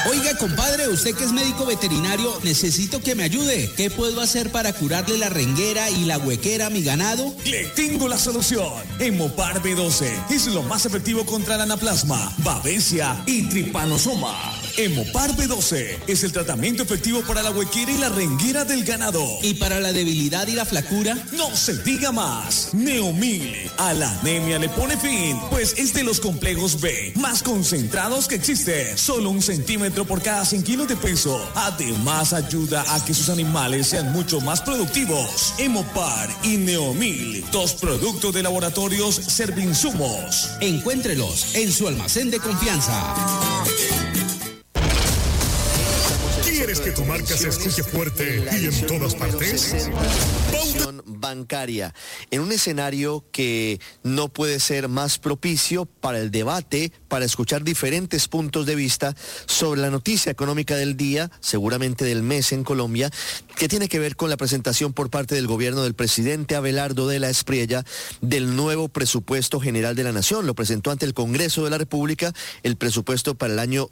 Oiga, compadre, usted que es médico veterinario, necesito que me ayude. ¿Qué puedo hacer para curarle la renguera y la huequera a mi ganado? Le tengo la solución. Hemopar B12 es lo más efectivo contra la anaplasma, babesia y tripanosoma. Hemopar B12 es el tratamiento efectivo para la huequera y la renguera del ganado. ¿Y para la debilidad y la flacura? No se diga más. Neomil a la anemia le pone fin, pues es de los complejos B más concentrados que existen. Solo 1 centímetro por cada 100 kilos de peso. Además ayuda a que sus animales sean mucho más productivos. Hemopar y Neomil, 2 productos de laboratorios Servinsumos. Encuéntrelos en su almacén de confianza. ¿Quieres que tu marca se escuche fuerte y en todas partes? Bancaria, en un escenario que no puede ser más propicio para el debate, para escuchar diferentes puntos de vista sobre la noticia económica del día, seguramente del mes en Colombia, que tiene que ver con la presentación por parte del gobierno del presidente Abelardo de la Espriella del nuevo presupuesto general de la Nación. Lo presentó ante el Congreso de la República, el presupuesto para el año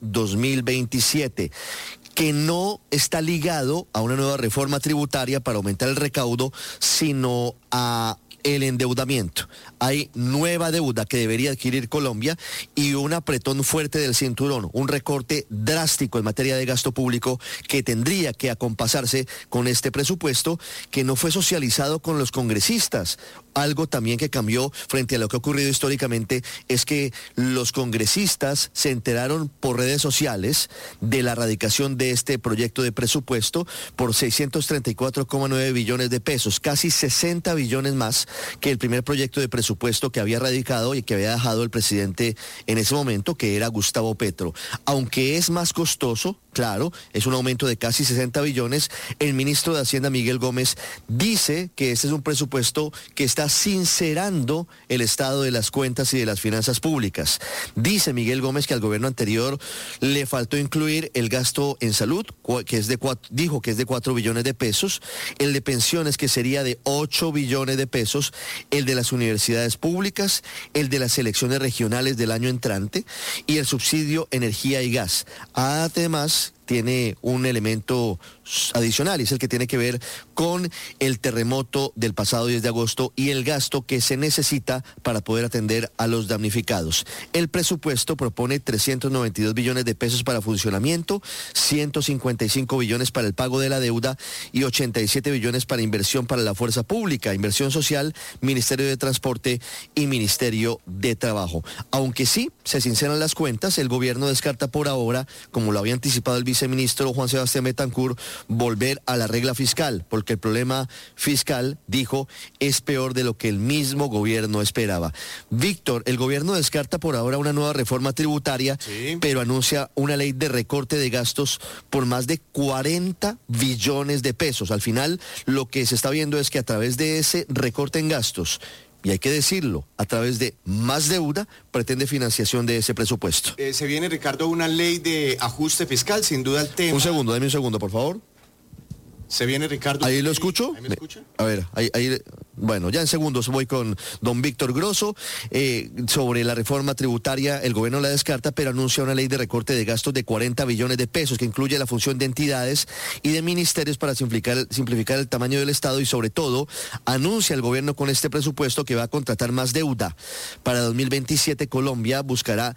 2027. Que no está ligado a una nueva reforma tributaria para aumentar el recaudo, sino a el endeudamiento. Hay nueva deuda que debería adquirir Colombia y un apretón fuerte del cinturón, un recorte drástico en materia de gasto público que tendría que acompasarse con este presupuesto que no fue socializado con los congresistas. Algo también que cambió frente a lo que ha ocurrido históricamente es que los congresistas se enteraron por redes sociales de la radicación de este proyecto de presupuesto por 634,9 billones de pesos, casi 60 billones más que el primer proyecto de presupuesto que había radicado y que había dejado el presidente en ese momento, que era Gustavo Petro. Aunque es más costoso, claro, es un aumento de casi 60 billones, el ministro de Hacienda, Miguel Gómez, dice que este es un presupuesto que está sincerando el estado de las cuentas y de las finanzas públicas. Dice Miguel Gómez que al gobierno anterior le faltó incluir el gasto en salud, que es dijo que es de 4 billones de pesos, el de pensiones, que sería de 8 billones de pesos, el de las universidades públicas, el de las elecciones regionales del año entrante y el subsidio energía y gas. Además, tiene un elemento adicional, y es el que tiene que ver con el terremoto del pasado 10 de agosto y el gasto que se necesita para poder atender a los damnificados. El presupuesto propone 392 billones de pesos para funcionamiento, 155 billones para el pago de la deuda y 87 billones para inversión para la fuerza pública, inversión social, Ministerio de Transporte y Ministerio de Trabajo. Aunque sí se sinceran las cuentas, el gobierno descarta por ahora, como lo había anticipado el viceministro Juan Sebastián Betancur, volver a la regla fiscal, porque el problema fiscal, dijo, es peor de lo que el mismo gobierno esperaba. Víctor, el gobierno descarta por ahora una nueva reforma tributaria, sí, pero anuncia una ley de recorte de gastos por más de 40 billones de pesos. Al final, lo que se está viendo es que a través de ese recorte en gastos, y hay que decirlo, a través de más deuda, pretende financiación de ese presupuesto. Se viene, Ricardo, una ley de ajuste fiscal, sin duda el tema. Dame un segundo, por favor. Se viene, Ricardo. ¿Ahí lo escucho? ¿Ahí me escucha? A ver, ahí, bueno, ya en segundos voy con don Víctor Grosso. Sobre la reforma tributaria, el gobierno la descarta, pero anuncia una ley de recorte de gastos de 40 billones de pesos, que incluye la función de entidades y de ministerios para simplificar el tamaño del Estado, y sobre todo, anuncia el gobierno con este presupuesto que va a contratar más deuda. Para 2027, Colombia buscará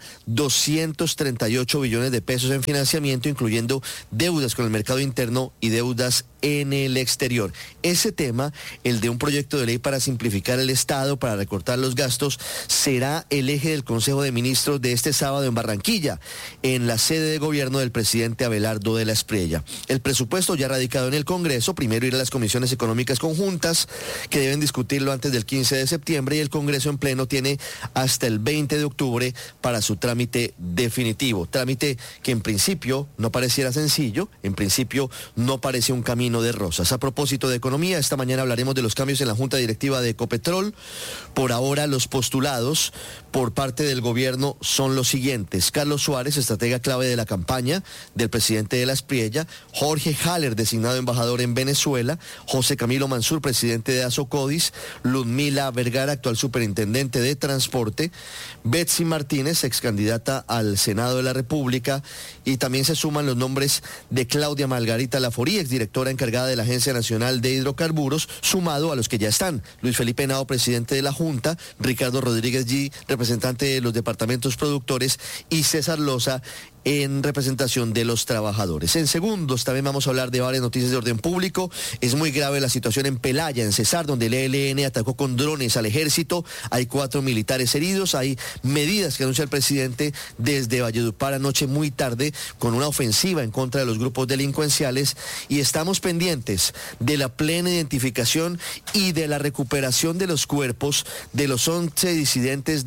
238 billones de pesos en financiamiento, incluyendo deudas con el mercado interno y deudas en el exterior. Ese tema, el de un proyecto de ley para simplificar el Estado, para recortar los gastos, será el eje del Consejo de Ministros de este sábado en Barranquilla, en la sede de gobierno del presidente Abelardo de la Espriella. El presupuesto ya radicado en el Congreso, primero irá a las comisiones económicas conjuntas, que deben discutirlo antes del 15 de septiembre, y el Congreso en pleno tiene hasta el 20 de octubre para su trámite definitivo. Trámite que en principio no pareciera sencillo, en principio no parece un camino Camino de Rosas. A propósito de economía, esta mañana hablaremos de los cambios en la Junta Directiva de Ecopetrol. Por ahora, los postulados por parte del gobierno son los siguientes: Carlos Suárez, estratega clave de la campaña del presidente de la Espriella; Jorge Haller, designado embajador en Venezuela; José Camilo Mansur, presidente de Asocodis; Ludmila Vergara, actual superintendente de Transporte; Betsy Martínez, ex candidata al Senado de la República, y también se suman los nombres de Claudia Margarita Laforí, ex directora encargada de la Agencia Nacional de Hidrocarburos, sumado a los que ya están: Luis Felipe Henao, presidente de la Junta; Ricardo Rodríguez G., representante de los departamentos productores, y César Loza, en representación de los trabajadores. En segundos también vamos a hablar de varias noticias de orden público. Es muy grave la situación en Pelaya, en Cesar, donde el ELN atacó con drones al ejército. Hay 4 militares heridos. Hay medidas que anuncia el presidente desde Valledupar anoche muy tarde, con una ofensiva en contra de los grupos delincuenciales, y estamos pendientes de la plena identificación y de la recuperación de los cuerpos de los 11 disidentes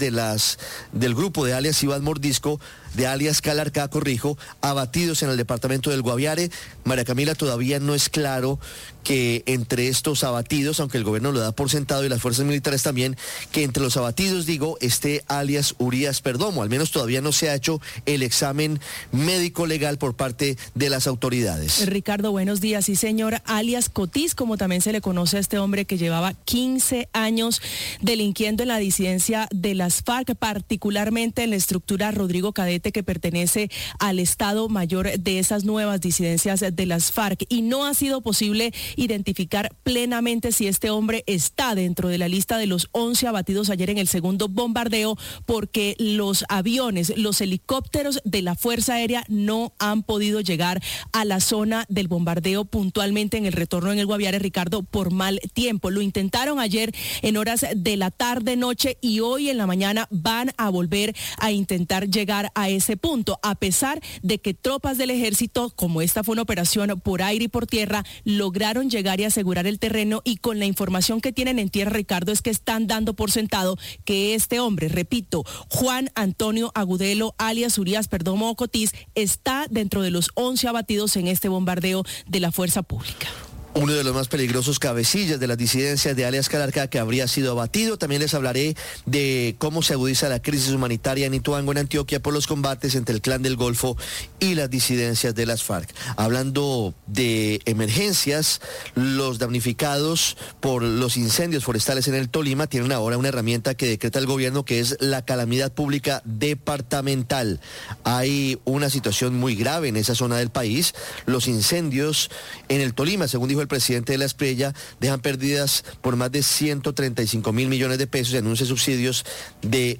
del grupo de alias Iván Mordisco, de alias Calarcá, corrijo, abatidos en el departamento del Guaviare. María Camila, todavía no es claro que entre estos abatidos, aunque el gobierno lo da por sentado y las fuerzas militares también, que entre los abatidos, esté alias Urias Perdomo. Al menos todavía no se ha hecho el examen médico legal por parte de las autoridades. Ricardo, buenos días. Sí, señor, alias Cotis, como también se le conoce a este hombre que llevaba 15 años delinquiendo en la disidencia de las FARC, particularmente en la estructura Rodrigo Cadete, que pertenece al Estado Mayor de esas nuevas disidencias de las FARC, y no ha sido posible identificar plenamente si este hombre está dentro de la lista de los 11 abatidos ayer en el segundo bombardeo, porque los aviones, los helicópteros de la Fuerza Aérea no han podido llegar a la zona del bombardeo puntualmente en el retorno en el Guaviare, Ricardo, por mal tiempo. Lo intentaron ayer en horas de la tarde-noche y hoy en la mañana van a volver a intentar llegar a ese punto, a pesar de que tropas del ejército, como esta fue una operación por aire y por tierra, lograron llegar y asegurar el terreno, y con la información que tienen en tierra, Ricardo, es que están dando por sentado que este hombre, repito, Juan Antonio Agudelo, alias Urias Perdomo Cotis, está dentro de los 11 abatidos en este bombardeo de la fuerza pública. Uno de los más peligrosos cabecillas de las disidencias de alias Calarcá, que habría sido abatido. También les hablaré de cómo se agudiza la crisis humanitaria en Ituango, en Antioquia, por los combates entre el Clan del Golfo y las disidencias de las FARC. Hablando de emergencias, los damnificados por los incendios forestales en el Tolima tienen ahora una herramienta que decreta el gobierno, que es la calamidad pública departamental. Hay una situación muy grave en esa zona del país. Los incendios en el Tolima, según dijo el presidente de la Espriella, dejan pérdidas por más de 135 mil millones de pesos y anuncia subsidios de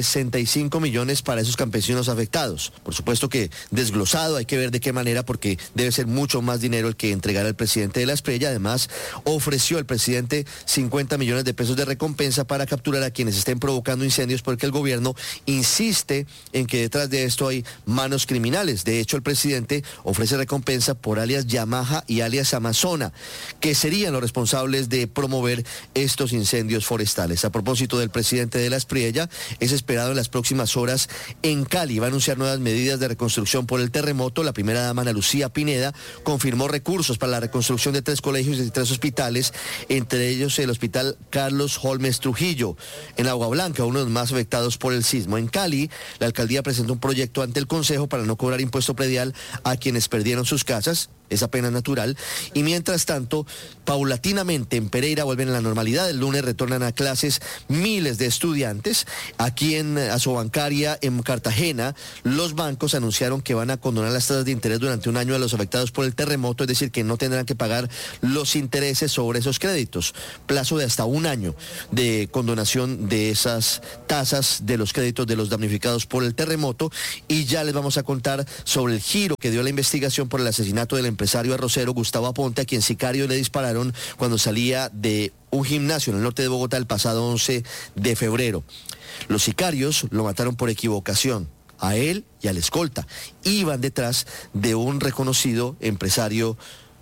65 millones para esos campesinos afectados. Por supuesto que desglosado, hay que ver de qué manera, porque debe ser mucho más dinero el que entregará el presidente de la Espriella. Además, ofreció el presidente 50 millones de pesos de recompensa para capturar a quienes estén provocando incendios, porque el gobierno insiste en que detrás de esto hay manos criminales. De hecho, el presidente ofrece recompensa por alias Yamaha y alias Amazona, que serían los responsables de promover estos incendios forestales. A propósito del presidente de la Espriella, es esperado en las próximas horas en Cali. Va a anunciar nuevas medidas de reconstrucción por el terremoto. La primera dama, Ana Lucía Pineda, confirmó recursos para la reconstrucción de 3 colegios y 3 hospitales, entre ellos el Hospital Carlos Holmes Trujillo, en Agua Blanca, uno de los más afectados por el sismo. En Cali, la alcaldía presentó un proyecto ante el Consejo para no cobrar impuesto predial a quienes perdieron sus casas. Es apenas natural. Y mientras tanto, paulatinamente en Pereira vuelven a la normalidad. El lunes retornan a clases miles de estudiantes. Aquí en Asobancaria, en Cartagena, los bancos anunciaron que van a condonar las tasas de interés durante un año a los afectados por el terremoto, es decir, que no tendrán que pagar los intereses sobre esos créditos. Plazo de hasta un año de condonación de esas tasas de los créditos de los damnificados por el terremoto. Y ya les vamos a contar sobre el giro que dio la investigación por el asesinato del empresario arrocero Gustavo Aponte, a quien sicarios le dispararon cuando salía de un gimnasio en el norte de Bogotá el pasado 11 de febrero. Los sicarios lo mataron por equivocación, a él y al escolta. Iban detrás de un reconocido empresario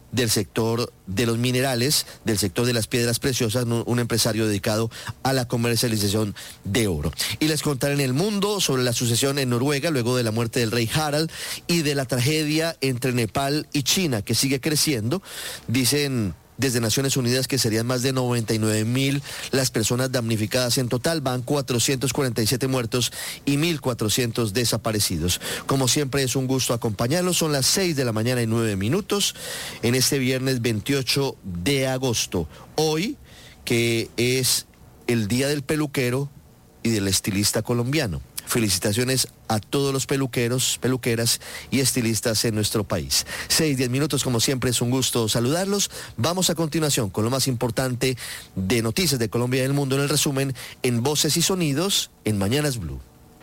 del sector de los minerales, del sector de las piedras preciosas, un empresario dedicado a la comercialización de oro. Y les contaré en el mundo sobre la sucesión en Noruega luego de la muerte del rey Harald y de la tragedia entre Nepal y China que sigue creciendo. Dicen desde Naciones Unidas que serían más de 99.000 las personas damnificadas en total, van 447 muertos y 1.400 desaparecidos. Como siempre es un gusto acompañarlos, son las 6 de la mañana y 9 minutos en este viernes 28 de agosto. Hoy, que es el Día del Peluquero y del Estilista Colombiano. Felicitaciones a todos los peluqueros, peluqueras y estilistas en nuestro país. 6-10 minutos, como siempre, es un gusto saludarlos. Vamos a continuación con lo más importante de noticias de Colombia y del mundo en el resumen en Voces y Sonidos en Mañanas Blue.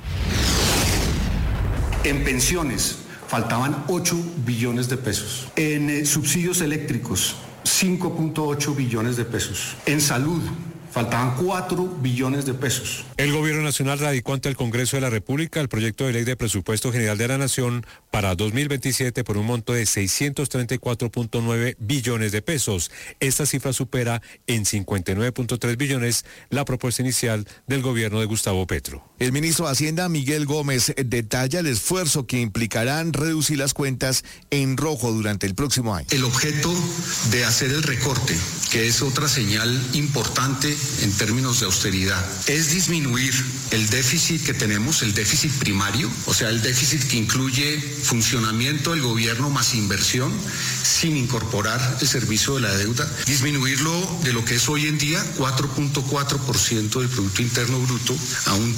En pensiones faltaban 8 billones de pesos. En subsidios eléctricos, 5.8 billones de pesos. En salud, faltaban 4 billones de pesos. El Gobierno Nacional radicó ante el Congreso de la República el proyecto de ley de presupuesto general de la Nación para 2027 por un monto de 634.9 billones de pesos. Esta cifra supera en 59.3 billones la propuesta inicial del gobierno de Gustavo Petro. El ministro de Hacienda, Miguel Gómez, detalla el esfuerzo que implicarán reducir las cuentas en rojo durante el próximo año. El objeto de hacer el recorte, que es otra señal importante en términos de austeridad, es disminuir el déficit que tenemos, el déficit primario, o sea, el déficit que incluye funcionamiento del gobierno más inversión, sin incorporar el servicio de la deuda, disminuirlo de lo que es hoy en día 4.4% del Producto Interno Bruto a un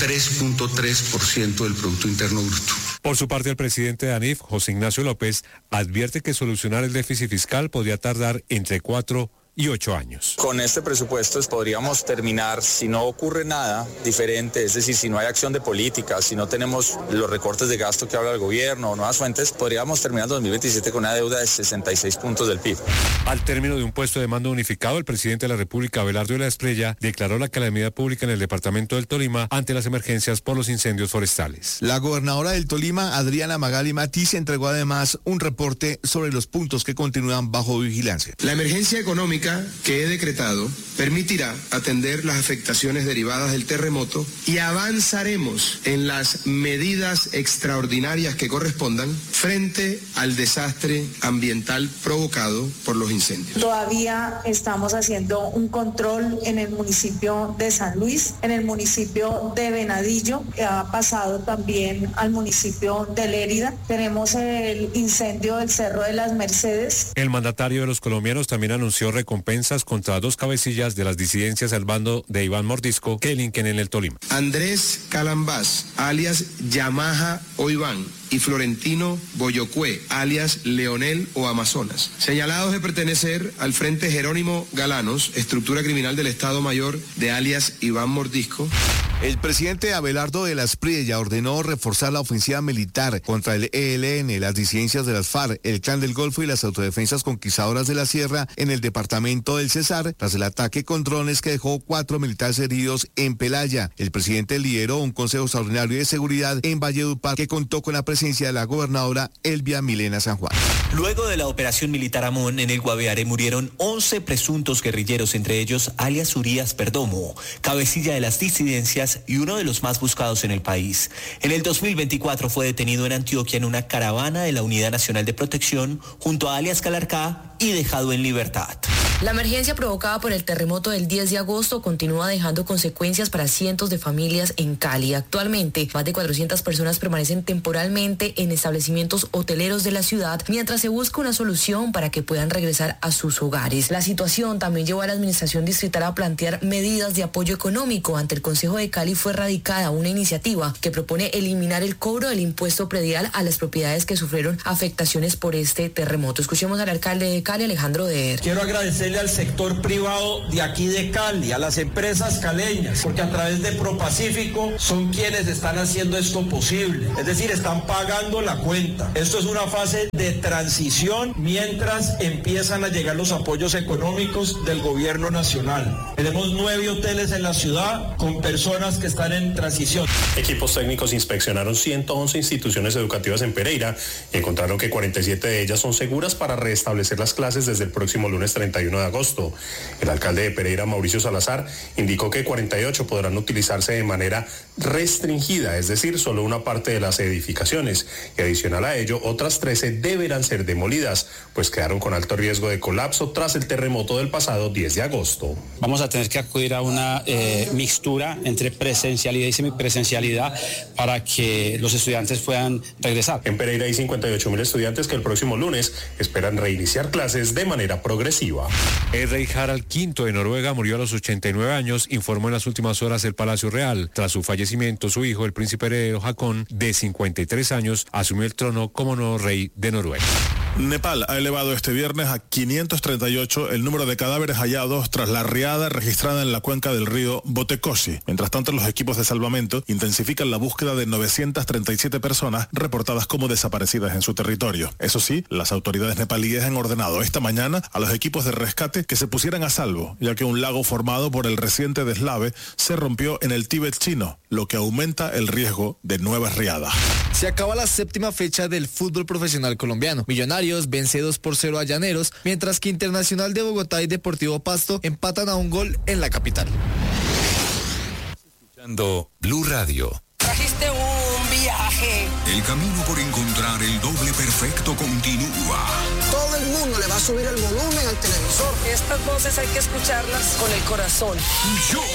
3.3% del Producto Interno Bruto. Por su parte, el presidente de ANIF, José Ignacio López, advierte que solucionar el déficit fiscal podría tardar entre 4 y 8 años. Con este presupuesto podríamos terminar, si no ocurre nada diferente, es decir, si no hay acción de política, si no tenemos los recortes de gasto que habla el gobierno o nuevas fuentes, podríamos terminar en 2027 con una deuda de 66 puntos del PIB. Al término de un puesto de mando unificado, el presidente de la República, Abelardo de la Espriella, declaró la calamidad pública en el departamento del Tolima ante las emergencias por los incendios forestales. La gobernadora del Tolima, Adriana Magali Matiz, entregó además un reporte sobre los puntos que continúan bajo vigilancia. La emergencia económica que he decretado permitirá atender las afectaciones derivadas del terremoto y avanzaremos en las medidas extraordinarias que correspondan frente al desastre ambiental provocado por los incendios. Todavía estamos haciendo un control en el municipio de San Luis, en el municipio de Venadillo, que ha pasado también al municipio de Lérida. Tenemos el incendio del Cerro de las Mercedes. El mandatario de los colombianos también anunció recompensas contra 2 cabecillas de las disidencias al bando de Iván Mordisco que delinquen en el Tolima. Andrés Calambás, alias Yamaha o Iván, y Florentino Boyocue, alias Leonel o Amazonas, señalados de pertenecer al Frente Jerónimo Galanos, estructura criminal del Estado Mayor de alias Iván Mordisco. El presidente Abelardo de la Espriella ordenó reforzar la ofensiva militar contra el ELN, las disidencias de las FARC, el Clan del Golfo y las autodefensas conquistadoras de la Sierra en el departamento del Cesar, tras el ataque con drones que dejó 4 militares heridos en Pelaya. El presidente lideró un consejo extraordinario de seguridad en Valledupar que contó con la presencia de la gobernadora Elvia Milena San Juan. Luego de la operación militar Amón en el Guaviare murieron 11 presuntos guerrilleros, entre ellos alias Urias Perdomo, cabecilla de las disidencias y uno de los más buscados en el país. En el 2024 fue detenido en Antioquia en una caravana de la Unidad Nacional de Protección junto a alias Calarcá y dejado en libertad. La emergencia provocada por el terremoto del 10 de agosto continúa dejando consecuencias para cientos de familias en Cali. Actualmente, más de 400 personas permanecen temporalmente en establecimientos hoteleros de la ciudad mientras se busca una solución para que puedan regresar a sus hogares. La situación también llevó a la administración distrital a plantear medidas de apoyo económico. Ante el Consejo de Cali fue radicada una iniciativa que propone eliminar el cobro del impuesto predial a las propiedades que sufrieron afectaciones por este terremoto. Escuchemos al alcalde de Cali, Alejandro Der. Quiero agradecer agradecerle al sector privado de aquí de Cali, a las empresas caleñas, porque a través de ProPacífico son quienes están haciendo esto posible. Es decir, están pagando la cuenta. Esto es una fase de transición mientras empiezan a llegar los apoyos económicos del gobierno nacional. Tenemos 9 hoteles en la ciudad con personas que están en transición. Equipos técnicos inspeccionaron 111 instituciones educativas en Pereira y encontraron que 47 de ellas son seguras para restablecer las clases desde el próximo lunes 31 de agosto. El alcalde de Pereira, Mauricio Salazar, indicó que 48 podrán utilizarse de manera restringida, es decir, solo una parte de las edificaciones, y adicional a ello, otras 13 deberán ser demolidas, pues quedaron con alto riesgo de colapso tras el terremoto del pasado 10 de agosto. Vamos a tener que acudir a una mixtura entre presencialidad y semipresencialidad para que los estudiantes puedan regresar. En Pereira hay 58.000 estudiantes que el próximo lunes esperan reiniciar clases de manera progresiva. El rey Harald V de Noruega murió a los 89 años, informó en las últimas horas el Palacio Real. Tras su fallecimiento, su hijo, el príncipe heredero Haakon, de 53 años, asumió el trono como nuevo rey de Noruega. Nepal ha elevado este viernes a 538 el número de cadáveres hallados tras la riada registrada en la cuenca del río Botekoshi. Mientras tanto, los equipos de salvamento intensifican la búsqueda de 937 personas reportadas como desaparecidas en su territorio. Eso sí, las autoridades nepalíes han ordenado esta mañana a los equipos de rescate que se pusieran a salvo, ya que un lago formado por el reciente deslave se rompió en el Tíbet chino, lo que aumenta el riesgo de nuevas riadas. Se acaba la 7ª fecha del fútbol profesional colombiano. Millonarios vence 2-0 a Llaneros, mientras que Internacional de Bogotá y Deportivo Pasto empatan a un gol en la capital. Escuchando Blue Radio. Trajiste un viaje. El camino por encontrar el doble perfecto continúa. Todo el mundo le va a subir el volumen al televisor. Estas voces hay que escucharlas con el corazón. Yo